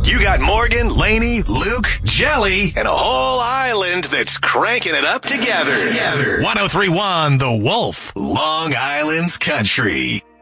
You got Morgan, Laney, Luke, Jelly, and a whole island that's cranking it up together. 1031 The Wolf, Long Island's country.